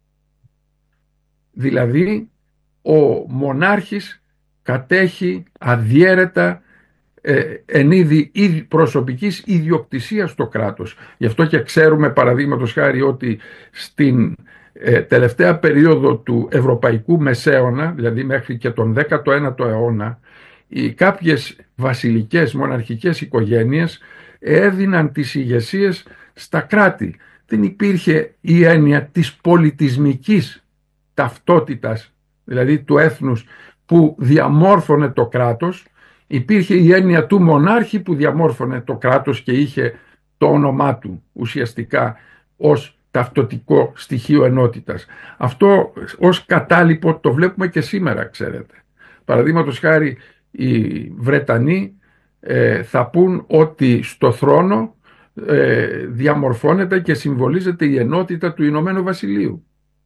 Δηλαδή, ο μονάρχης κατέχει αδιέρετα ε, εν είδη προσωπικής ιδιοκτησίας στο κράτος. Γι' αυτό και ξέρουμε παραδείγματος χάρη ότι στην ε, τελευταία περίοδο του Ευρωπαϊκού Μεσαίωνα, δηλαδή μέχρι και τον δέκατο ένατο αιώνα, οι κάποιες βασιλικές μοναρχικές οικογένειες έδιναν τις ηγεσίες στα κράτη. Δεν υπήρχε η έννοια της πολιτισμικής ταυτότητας, δηλαδή του έθνους που διαμόρφωνε το κράτος. Υπήρχε η έννοια του μονάρχη που διαμόρφωνε το κράτος και είχε το όνομά του ουσιαστικά ως ταυτοτικό στοιχείο ενότητας. Αυτό ως κατάλοιπο το βλέπουμε και σήμερα, ξέρετε. Παραδείγματος χάρη, οι Βρετανοί ε, θα πούν ότι στο θρόνο ε, διαμορφώνεται και συμβολίζεται η ενότητα του Ηνωμένου Βασιλείου.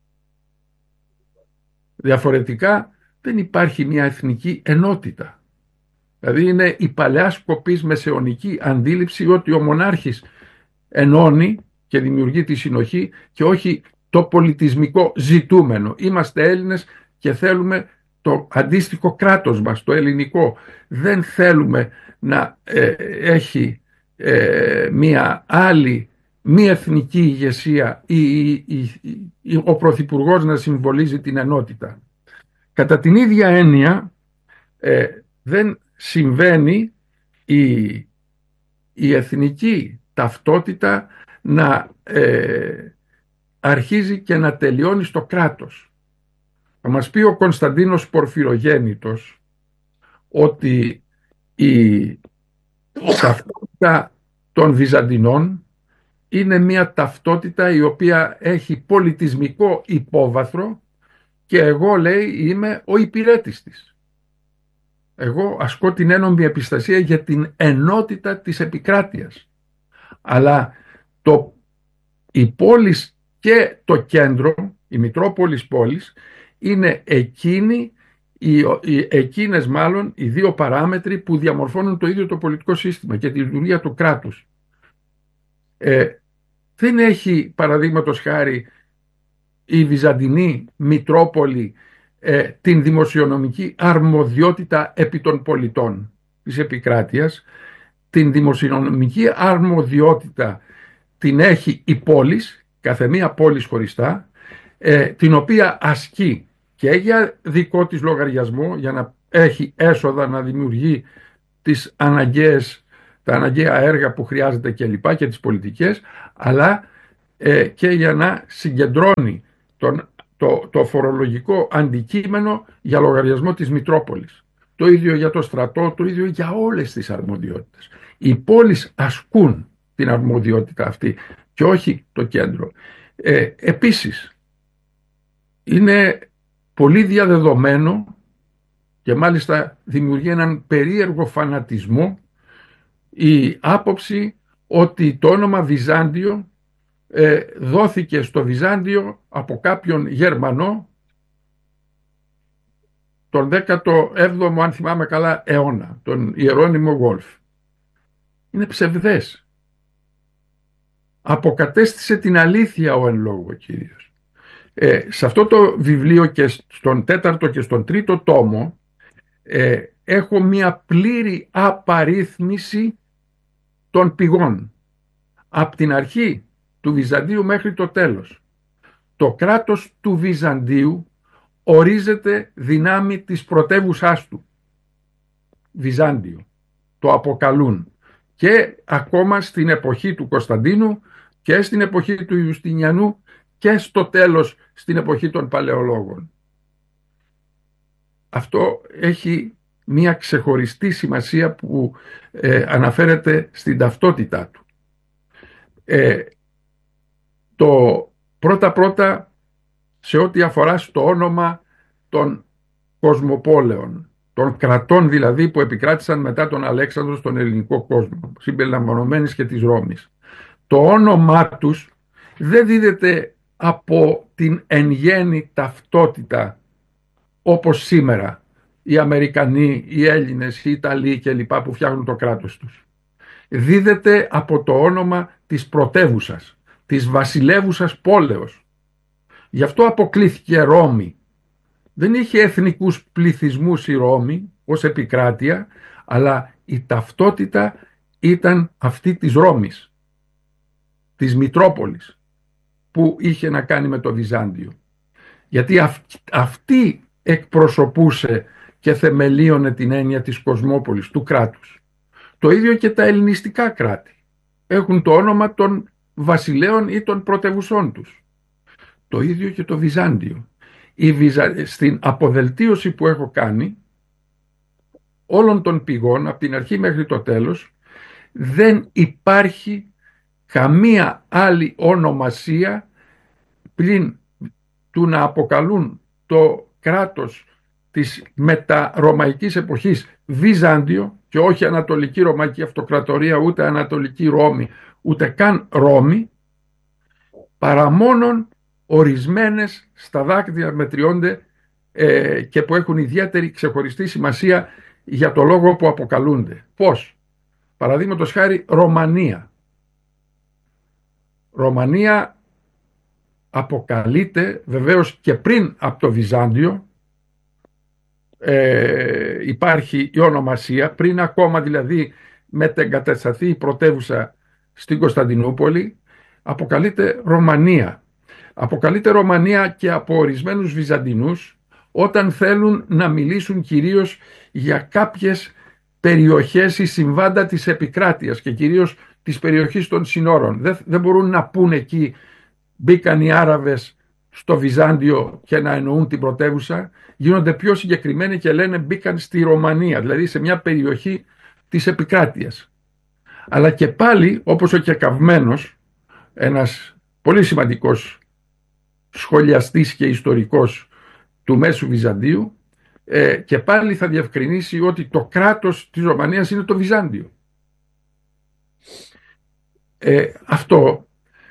Διαφορετικά δεν υπάρχει μια εθνική ενότητα. Δηλαδή είναι η παλαιά σκοπής μεσαιωνική αντίληψη ότι ο μονάρχης ενώνει και δημιουργεί τη συνοχή και όχι το πολιτισμικό ζητούμενο. Είμαστε Έλληνες και θέλουμε το αντίστοιχο κράτος μας, το ελληνικό. Δεν θέλουμε να ε, έχει ε, μία άλλη μη εθνική ηγεσία ή, ή, ή, ή ο πρωθυπουργός να συμβολίζει την ενότητα. Κατά την ίδια έννοια ε, δεν συμβαίνει η, η εθνική ταυτότητα να ε, αρχίζει και να τελειώνει στο κράτος. Θα μας πει ο Κωνσταντίνος Πορφυρογέννητος ότι η ταυτότητα των Βυζαντινών είναι μια ταυτότητα η οποία έχει πολιτισμικό υπόβαθρο και εγώ, λέει, είμαι ο υπηρέτης της. Εγώ ασκώ την ένομη επιστασία για την ενότητα της επικράτειας. Αλλά το, η πόλης και το κέντρο, η Μητρόπολης πόλης, είναι εκείνη, οι, οι, εκείνες μάλλον οι δύο παράμετροι που διαμορφώνουν το ίδιο το πολιτικό σύστημα και τη λειτουργία του κράτους. Ε, δεν έχει, παραδείγματος χάρη, η Βυζαντινή Μητρόπολη ε, την δημοσιονομική αρμοδιότητα επί των πολιτών της επικράτειας. Την δημοσιονομική αρμοδιότητα την έχει η πόλης, κάθε μία πόλης χωριστά, ε, την οποία ασκεί και για δικό της λογαριασμό, για να έχει έσοδα, να δημιουργεί τις αναγκαίες, τα αναγκαία έργα που χρειάζεται και λοιπά και τις πολιτικές, αλλά ε, και για να συγκεντρώνει τον, το, το φορολογικό αντικείμενο για λογαριασμό της Μητρόπολης. Το ίδιο για το στρατό, το ίδιο για όλες τις αρμοδιότητες. Οι πόλεις ασκούν την αρμοδιότητα αυτή και όχι το κέντρο. Ε, επίσης, είναι πολύ διαδεδομένο και μάλιστα δημιουργεί έναν περίεργο φανατισμό η άποψη ότι το όνομα Βυζάντιο ε, δόθηκε στο Βυζάντιο από κάποιον Γερμανό τον δέκατο έβδομο, αν θυμάμαι καλά, αιώνα, τον Ιερώνυμο Γόλφ. Είναι ψευδές. Αποκατέστησε την αλήθεια ο εν λόγω Κύριος. Ε, σε αυτό το βιβλίο και στον τέταρτο και στον τρίτο τόμο ε, έχω μία πλήρη απαρίθμηση των πηγών. Από την αρχή του Βυζαντίου μέχρι το τέλος. Το κράτος του Βυζαντίου ορίζεται δυνάμει της πρωτεύουσάς του. Βυζάντιο. Το αποκαλούν. Και ακόμα στην εποχή του Κωνσταντίνου και στην εποχή του Ιουστινιανού και στο τέλος στην εποχή των Παλαιολόγων. Αυτό έχει μια ξεχωριστή σημασία που ε, αναφέρεται στην ταυτότητά του. Ε, το πρώτα-πρώτα σε ό,τι αφορά στο όνομα των κοσμοπόλεων, των κρατών δηλαδή που επικράτησαν μετά τον Αλέξανδρο στον ελληνικό κόσμο, συμπεριλαμβανομένης και της Ρώμης. Το όνομά τους δεν δίδεται από την εν γέννη ταυτότητα όπως σήμερα οι Αμερικανοί, οι Έλληνες, οι Ιταλοί κλπ. Που φτιάχνουν το κράτος τους. Δίδεται από το όνομα της πρωτεύουσας, της βασιλεύουσας πόλεως. Γι' αυτό αποκλήθηκε Ρώμη. Δεν είχε εθνικούς πληθυσμούς η Ρώμη ως επικράτεια, αλλά η ταυτότητα ήταν αυτή της Ρώμης, της Μητρόπολης. που είχε να κάνει με το Βυζάντιο. Γιατί αυ, αυτή εκπροσωπούσε και θεμελίωνε την έννοια της κοσμόπολης, του κράτους. Το ίδιο και τα ελληνιστικά κράτη. Έχουν το όνομα των βασιλέων ή των πρωτευουσών τους. Το ίδιο και το Βυζάντιο. Η Βυζα... Στην αποδελτίωση που έχω κάνει όλων των πηγών, από την αρχή μέχρι το τέλος, δεν υπάρχει καμία άλλη ονομασία πλην του να αποκαλούν το κράτος της μεταρωμαϊκής εποχής Βυζάντιο και όχι Ανατολική Ρωμαϊκή Αυτοκρατορία, ούτε Ανατολική Ρώμη, ούτε καν Ρώμη, παρά μόνον ορισμένες στα δάκτυλα μετριώνται ε, και που έχουν ιδιαίτερη ξεχωριστή σημασία για το λόγο που αποκαλούνται. Πώς? Παραδείγματος χάρη Ρωμανία. Ρωμανία αποκαλείται βεβαίως και πριν από το Βυζάντιο, ε, υπάρχει η ονομασία, πριν ακόμα δηλαδή μετεγκατασταθεί η πρωτεύουσα στην Κωνσταντινούπολη, αποκαλείται Ρωμανία. Αποκαλείται Ρωμανία και από ορισμένους Βυζαντινούς όταν θέλουν να μιλήσουν κυρίως για κάποιες περιοχές ή συμβάντα της επικράτειας και κυρίως της περιοχής των συνόρων. Δεν, δεν μπορούν να πούν εκεί μπήκαν οι Άραβες στο Βυζάντιο και να εννοούν την πρωτεύουσα, γίνονται πιο συγκεκριμένοι και λένε μπήκαν στη Ρωμανία, δηλαδή σε μια περιοχή της επικράτειας. Αλλά και πάλι, όπως ο Κεκαυμένος, ένας πολύ σημαντικός σχολιαστής και ιστορικός του Μέσου Βυζαντίου, ε, και πάλι θα διευκρινίσει ότι το κράτος της Ρωμανίας είναι το Βυζάντιο. Ε, αυτό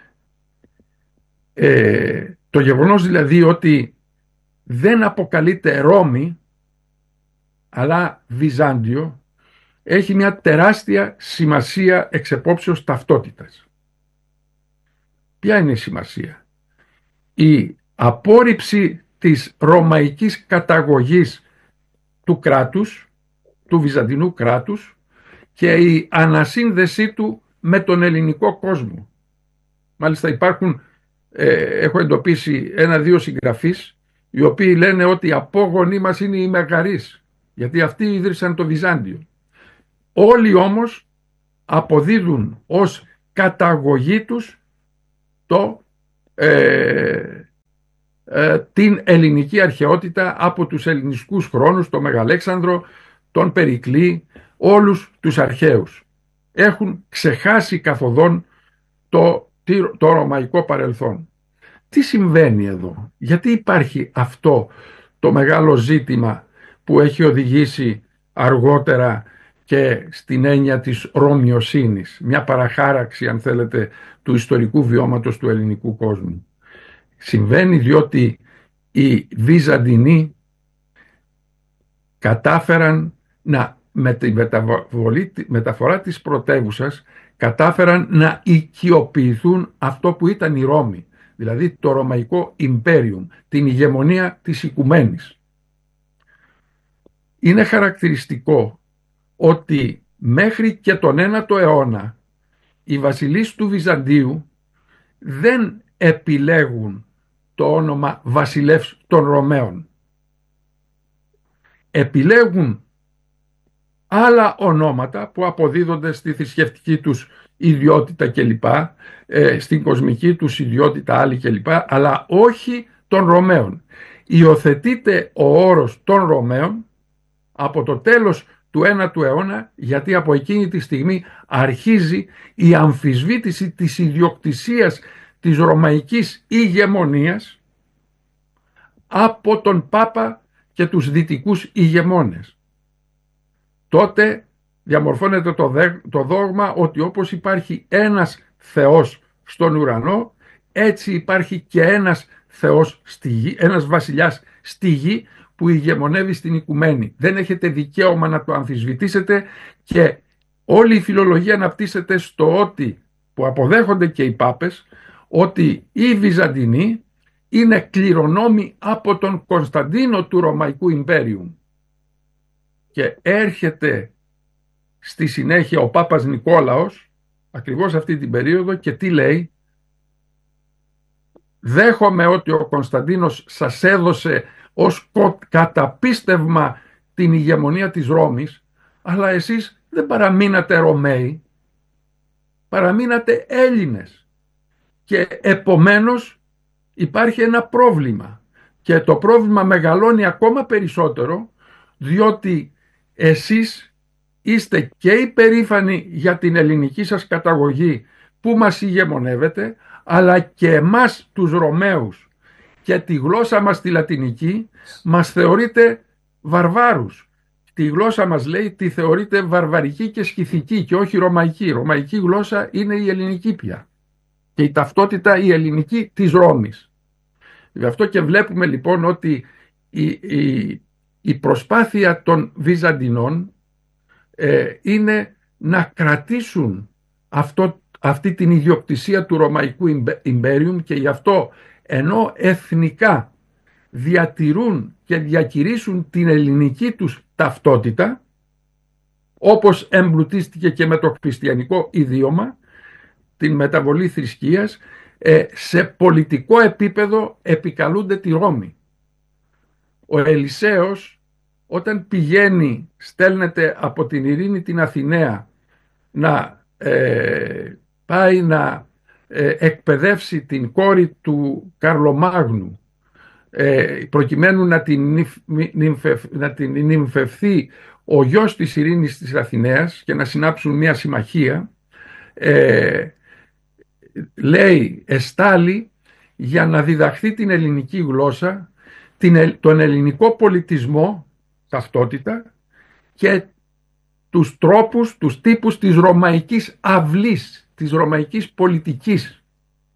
ε, το γεγονός δηλαδή ότι δεν αποκαλείται Ρώμη αλλά Βυζάντιο έχει μια τεράστια σημασία εξ επόψεως ταυτότητας. Ποια είναι η σημασία? Η απόρριψη της ρωμαϊκής καταγωγής του κράτους, του βυζαντινού κράτους, και η ανασύνδεσή του με τον ελληνικό κόσμο. Μάλιστα υπάρχουν, ε, έχω εντοπίσει ένα-δύο συγγραφείς οι οποίοι λένε ότι οι απόγονοί μας είναι οι Μεγαρείς, γιατί αυτοί ίδρυσαν το Βυζάντιο. Όλοι όμως αποδίδουν ως καταγωγή τους το, ε, ε, την ελληνική αρχαιότητα από τους ελληνιστικούς χρόνους, τον Μεγαλέξανδρο, τον Περικλή, όλους τους αρχαίους. Έχουν ξεχάσει καθοδόν το, το ρωμαϊκό παρελθόν. Τι συμβαίνει εδώ? Γιατί υπάρχει αυτό το μεγάλο ζήτημα που έχει οδηγήσει αργότερα και στην έννοια της ρωμιοσύνης, μια παραχάραξη αν θέλετε του ιστορικού βιώματος του ελληνικού κόσμου? Συμβαίνει διότι οι Βυζαντινοί κατάφεραν να, με τη μεταβολή, μεταφορά της πρωτεύουσας, κατάφεραν να οικειοποιηθούν αυτό που ήταν η Ρώμη, δηλαδή το Ρωμαϊκό Ιμπέριουμ, την ηγεμονία της οικουμένης. Είναι χαρακτηριστικό ότι μέχρι και τον ένατο αιώνα οι βασιλείς του Βυζαντίου δεν επιλέγουν το όνομα βασιλεύς των Ρωμαίων. Επιλέγουν άλλα ονόματα που αποδίδονται στη θρησκευτική τους ιδιότητα κλπ, ε, στην κοσμική τους ιδιότητα άλλη κλπ, αλλά όχι των Ρωμαίων. Υιοθετείται ο όρος των Ρωμαίων από το τέλος του ένατου αιώνα, γιατί από εκείνη τη στιγμή αρχίζει η αμφισβήτηση της ιδιοκτησίας της ρωμαϊκής ηγεμονίας από τον Πάπα και τους δυτικούς ηγεμόνες. Τότε διαμορφώνεται το, δε, το δόγμα ότι όπως υπάρχει ένας Θεός στον ουρανό, έτσι υπάρχει και ένας Θεός στη γη, ένας βασιλιάς στη γη που ηγεμονεύει στην οικουμένη. Δεν έχετε δικαίωμα να το αμφισβητήσετε και όλη η φιλολογία αναπτύσσεται στο ότι, που αποδέχονται και οι Πάπες, ότι οι Βυζαντινοί είναι κληρονόμοι από τον Κωνσταντίνο του Ρωμαϊκού Ιμπέριου. Και έρχεται στη συνέχεια ο Πάπας Νικόλαος ακριβώς αυτή την περίοδο και τι λέει? δέχομαι ότι ο Κωνσταντίνος σας έδωσε ως καταπίστευμα την ηγεμονία της Ρώμης, αλλά εσείς δεν παραμείνατε Ρωμαίοι, παραμείνατε Έλληνες. Και επομένως υπάρχει ένα πρόβλημα. Και το πρόβλημα μεγαλώνει ακόμα περισσότερο, διότι εσείς είστε και υπερήφανοι για την ελληνική σας καταγωγή που μας ηγεμονεύετε, αλλά και εμάς τους Ρωμαίους και τη γλώσσα μας τη λατινική μας θεωρείτε βαρβάρους. Τη γλώσσα μας, λέει, τη θεωρείτε βαρβαρική και σκυθική και όχι ρωμαϊκή. Η ρωμαϊκή γλώσσα είναι η ελληνική πια και η ταυτότητα η ελληνική της Ρώμης. Γι' αυτό και βλέπουμε λοιπόν ότι η, η, η προσπάθεια των Βυζαντινών ε, είναι να κρατήσουν αυτό, αυτή την ιδιοκτησία του Ρωμαϊκού Ιμπέριουμ, και γι' αυτό ενώ εθνικά διατηρούν και διακηρύσουν την ελληνική τους ταυτότητα, όπως εμπλουτίστηκε και με το χριστιανικό ιδίωμα, την μεταβολή θρησκείας, σε πολιτικό επίπεδο επικαλούνται τη Ρώμη. Ο Ελισέος όταν πηγαίνει, στέλνεται από την Ειρήνη την Αθηναία να ε, πάει να ε, εκπαιδεύσει την κόρη του Καρλομάγνου, ε, προκειμένου να την, νυμφευ, να την νυμφευθεί ο γιος της Ειρήνης της Αθηναίας και να συνάψουν μια συμμαχία, ε, λέει εστάλει για να διδαχθεί την ελληνική γλώσσα, την, τον ελληνικό πολιτισμό, ταυτότητα, και τους τρόπους, τους τύπους της ρωμαϊκής αυλής, της ρωμαϊκής πολιτικής.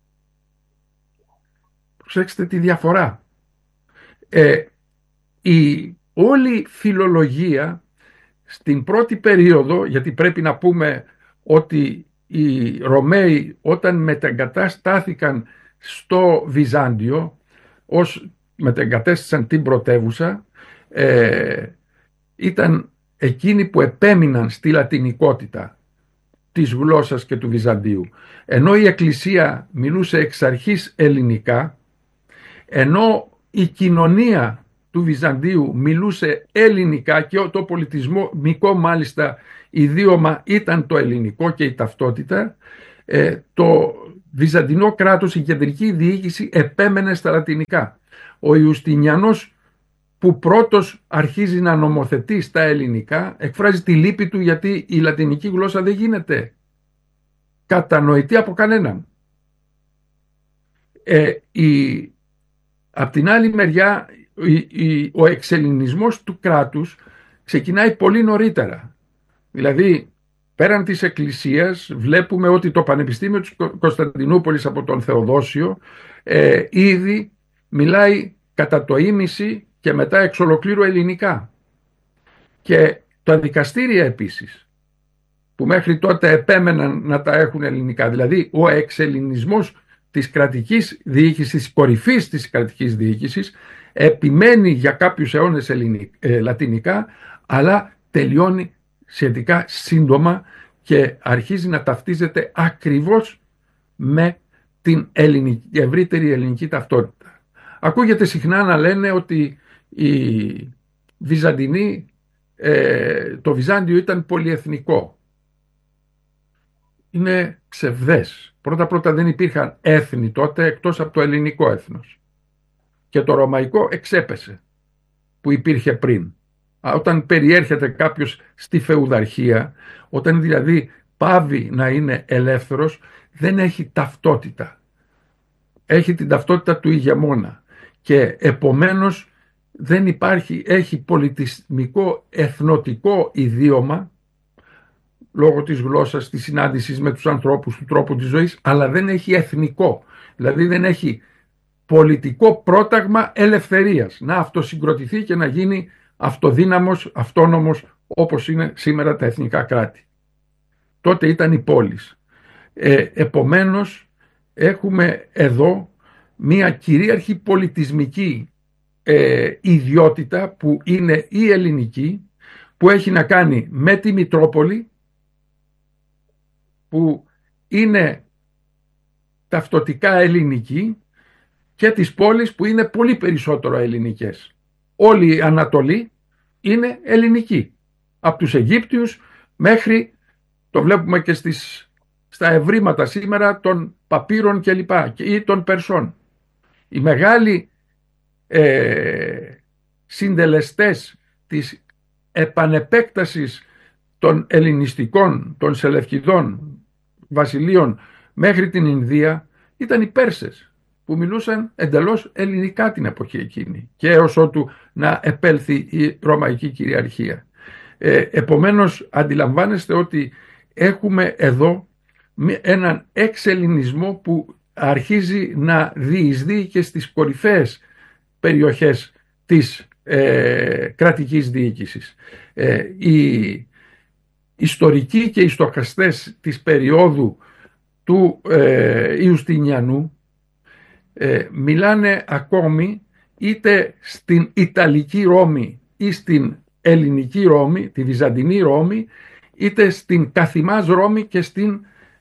Προσέξτε τη διαφορά. Ε, η όλη φιλολογία στην πρώτη περίοδο, γιατί πρέπει να πούμε ότι οι Ρωμαίοι όταν μετεγκαταστάθηκαν στο Βυζάντιο, ως μετεγκατέστησαν την πρωτεύουσα, ε, ήταν εκείνοι που επέμειναν στη λατινικότητα της γλώσσας και του Βυζαντίου. Ενώ η Εκκλησία μιλούσε εξ αρχής ελληνικά, ενώ η κοινωνία του Βυζαντίου μιλούσε ελληνικά και το πολιτισμικό μάλιστα ιδίωμα ήταν το ελληνικό και η ταυτότητα, ε, το Βυζαντινό κράτος, η κεντρική διοίκηση επέμενε στα λατινικά. Ο Ιουστινιανός που πρώτος αρχίζει να νομοθετεί στα ελληνικά εκφράζει τη λύπη του γιατί η λατινική γλώσσα δεν γίνεται κατανοητή από κανέναν. Ε, η, απ' την άλλη μεριά η, η, ο εξελληνισμός του κράτους ξεκινάει πολύ νωρίτερα. Δηλαδή πέραν της Εκκλησίας βλέπουμε ότι το Πανεπιστήμιο της Κωνσταντινούπολης από τον Θεοδόσιο ε, ήδη μιλάει κατά το ίμιση και μετά εξ ολοκλήρου ελληνικά. Και τα δικαστήρια επίσης, που μέχρι τότε επέμεναν να τα έχουν ελληνικά. Δηλαδή ο εξελληνισμός της κρατικής διοίκησης, της κορυφής της κρατικής διοίκησης, επιμένει για κάποιους αιώνες ελληνικ, ε, λατινικά, αλλά τελειώνει σχετικά σύντομα και αρχίζει να ταυτίζεται ακριβώς με την ελληνική, ευρύτερη ελληνική ταυτότητα. Ακούγεται συχνά να λένε ότι οι Βυζαντινοί, ε, το Βυζάντιο ήταν πολυεθνικό. Είναι ψευδές. Πρώτα-πρώτα δεν υπήρχαν έθνη τότε εκτός από το ελληνικό έθνος. Και το ρωμαϊκό εξέπεσε που υπήρχε πριν. Όταν περιέρχεται κάποιος στη φεουδαρχία, όταν δηλαδή πάβει να είναι ελεύθερος, δεν έχει ταυτότητα. Έχει την ταυτότητα του ηγεμόνα και επομένως δεν υπάρχει, έχει πολιτισμικό εθνοτικό ιδίωμα λόγω της γλώσσας, της συνάντησης με τους ανθρώπους, του τρόπου της ζωής, αλλά δεν έχει εθνικό, δηλαδή δεν έχει πολιτικό πρόταγμα ελευθερίας, να αυτοσυγκροτηθεί και να γίνει αυτοδύναμος, αυτόνομος όπως είναι σήμερα τα εθνικά κράτη. Τότε ήταν οι πόλεις. Ε, επομένως έχουμε εδώ μία κυρίαρχη πολιτισμική ε, ιδιότητα που είναι η ελληνική, που έχει να κάνει με τη Μητρόπολη, που είναι ταυτοτικά ελληνική, και τις πόλεις που είναι πολύ περισσότερο ελληνικές. Όλη η Ανατολή είναι ελληνική. Από τους Αιγύπτιους μέχρι, το βλέπουμε και στις, στα ευρήματα σήμερα των Παπύρων και λοιπά, ή των Περσών. Οι μεγάλοι ε, συντελεστές της επανεπέκτασης των ελληνιστικών, των Σελευκηδών βασιλείων μέχρι την Ινδία ήταν οι Πέρσες, που μιλούσαν εντελώς ελληνικά την εποχή εκείνη και έως ότου να επέλθει η Ρωμαϊκή κυριαρχία. Ε, επομένως αντιλαμβάνεστε ότι έχουμε εδώ έναν εξελληνισμό που αρχίζει να διεισδύει και στις κορυφαίες περιοχές της ε, κρατικής διοίκησης. Ε, οι ιστορικοί και οι στοχαστές της περίοδου του ε, Ιουστινιανού ε, μιλάνε ακόμη είτε στην Ιταλική Ρώμη ή στην Ελληνική Ρώμη, τη Βυζαντινή Ρώμη, είτε στην Καθημάς Ρώμη και στην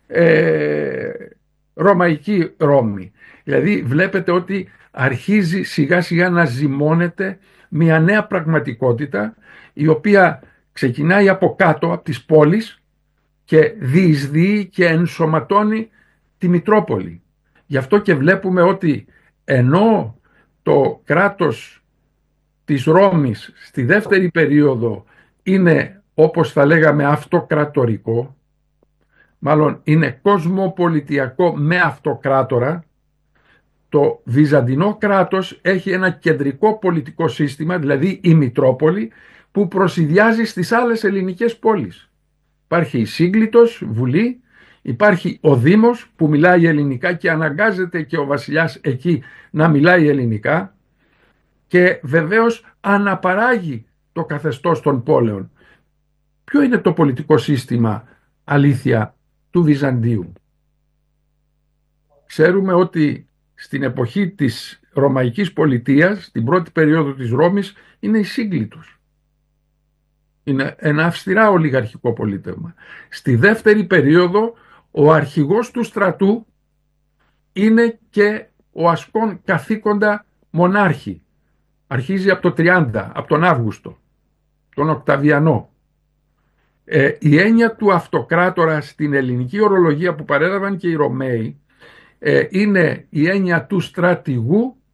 ε, Ρωμαϊκή Ρώμη. Δηλαδή βλέπετε ότι αρχίζει σιγά σιγά να ζυμώνεται μια νέα πραγματικότητα, η οποία ξεκινάει από κάτω, από τις πόλεις, και διεισδύει και ενσωματώνει τη Μητρόπολη. Γι' αυτό και βλέπουμε ότι ενώ το κράτος της Ρώμης στη δεύτερη περίοδο είναι, όπως θα λέγαμε, αυτοκρατορικό, μάλλον είναι κοσμοπολιτιακό με αυτοκράτορα, το Βυζαντινό κράτος έχει ένα κεντρικό πολιτικό σύστημα, δηλαδή η Μητρόπολη, που προσηδιάζει στις άλλες ελληνικές πόλεις. Υπάρχει η Σύγκλιτος Βουλή, υπάρχει ο Δήμος που μιλάει ελληνικά και αναγκάζεται και ο βασιλιάς εκεί να μιλάει ελληνικά, και βεβαίως αναπαράγει το καθεστώς των πόλεων. Ποιο είναι το πολιτικό σύστημα, αλήθεια, του Βυζαντίου? Ξέρουμε ότι στην εποχή της Ρωμαϊκής πολιτείας, στην πρώτη περίοδο της Ρώμης, είναι η Σύγκλιτος. Είναι ένα αυστηρά ολιγαρχικό πολίτευμα. Στη δεύτερη περίοδο ο αρχηγός του στρατού είναι και ο ασκών καθήκοντα μονάρχη. Αρχίζει από το τριάντα, από τον Αύγουστο, τον Οκταβιανό. Ε, η έννοια του αυτοκράτορα στην ελληνική ορολογία που παρέλαβαν και οι Ρωμαίοι ε, είναι η έννοια του στρατηγού